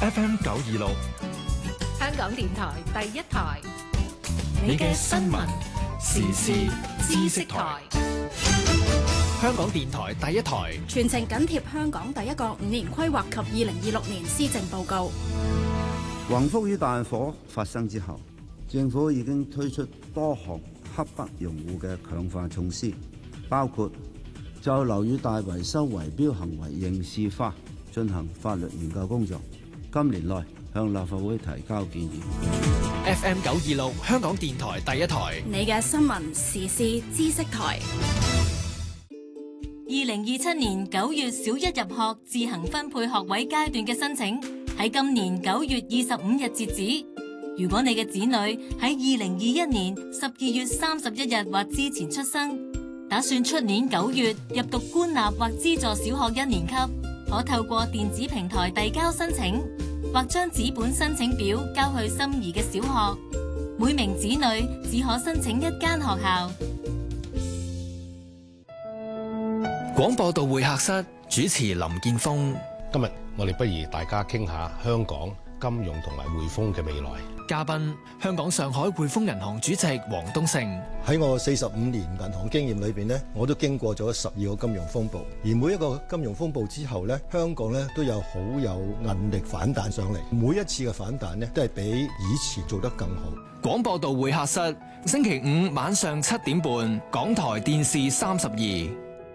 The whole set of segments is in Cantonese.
FM 926， 香港電台第一台， 你嘅新聞時事知識台。香港電台第一台， 全程緊貼香港第一個5年規劃及2026年施政報告。 宏福與大火發生之後，政府已經推出多項刻不容緩嘅強化措施，包括就樓宇大維修圍標行為刑事化進行法律研究工作，今年內向立法會提交建議。 FM 926，香港電台第一台， 你嘅新聞時事知識台。 2027年9月小一入學自行分配學位階段嘅申請喺今年9月25日截止。如果你嘅子女喺2021年12月31日或之前出生，打算出年9月入讀官立或資助小學1年級，可透過電子平台遞交申請，或將紙本申請表交去心儀嘅小學。每名子女只可申請1間學校。 廣播道會客室主持林建峰。 今日我哋不如大家傾下香港金融同埋匯豐嘅未來。 嘉賓：香港上海匯豐銀行主席黃東勝。 喺我45年銀行經驗裏邊呢，我都經過咗12個金融風暴，而每一個金融風暴之後呢，香港呢都有好有韌力反彈上嚟。每一次嘅反彈呢，都係比以前做得更好。 廣播道會客室，星期5晚上7點半，港台電視32。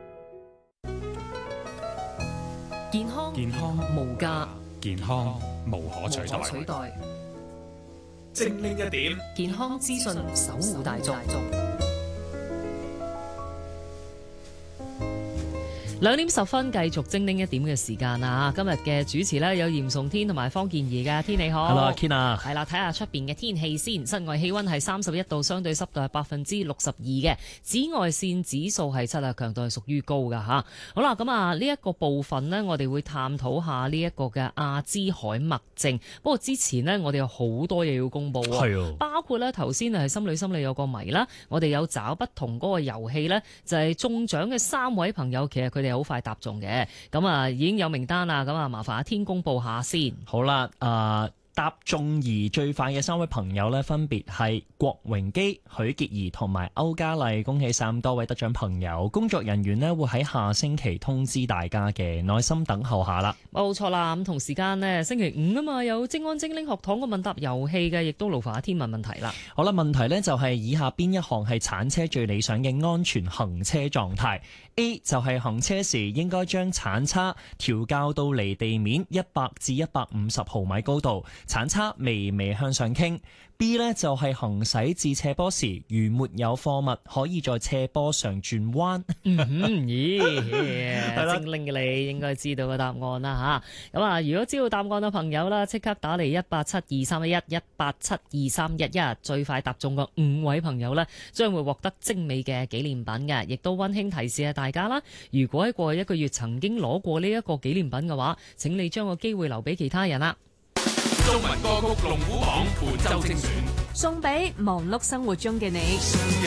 健康無價， 健康無可取代。 精靈一點， 健康資訊守護大眾。2點10分，繼續精靈一點嘅時間啊！今日嘅主持呢，有嚴崇天同埋方健儀嘅。天氣好 Hello Ken 啊， 係啦，睇下出邊嘅天氣先。室外氣溫係31度，相對濕度係62%嘅。紫外線指數係7啊，強度係屬於高噶吓。好啦，咁啊呢一個部分呢，我哋會探討下呢一個嘅阿茲海默症。不過之前呢，我哋有好多嘢要公布啊，包括呢頭先係心理有個謎啦，我哋有找不同嗰個遊戲呢，就係中獎嘅3位朋友，其實佢哋好快答中嘅，咁啊已經有名單啦，咁啊麻煩阿天公布下先。 好啦，答中而最快嘅3位朋友呢，分別係郭榮基、許潔儀同埋歐嘉麗，恭喜晒咁多位得獎朋友。工作人員呢會喺下星期通知大家嘅，耐心等候下啦。 冇錯啦，咁同時間呢，星期5啊嘛，有精安精靈學堂嘅問答遊戲嘅，亦都勞煩阿天問問題啦。 好啦，問題呢就係以下邊一項係鏟車最理想嘅安全行車狀態？ A 就係行車時應該將鏟叉調校到離地面100至150毫米高度，鏟叉微微向上傾。B 呢就係行駛至斜坡時，如沒有貨物，可以在斜坡上轉彎。 咦，精靈嘅你應該知道個答案啦吓。咁啊，如果知道答案嘅朋友啦，即刻打嚟1872311，1872311，最快答中嘅5位朋友呢，將會獲得精美嘅紀念品嘅。亦都溫馨提示下大家啦，如果喺過去1個月曾經攞過呢一個紀念品嘅話，請你將個機會留俾其他人啦。 中文歌曲龍虎榜本周精選， 送俾忙碌生活中嘅你。